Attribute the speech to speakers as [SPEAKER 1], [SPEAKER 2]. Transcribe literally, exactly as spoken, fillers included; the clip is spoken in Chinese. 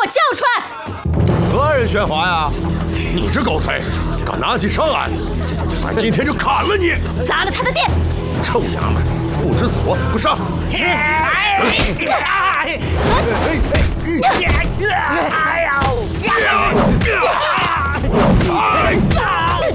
[SPEAKER 1] 我交出来！
[SPEAKER 2] 何人喧哗呀？你这狗贼，敢拿起上来！俺今天就砍了你！
[SPEAKER 1] 砸了他的店！
[SPEAKER 2] 臭娘们，不知死活，给我上！哎哎哎哎！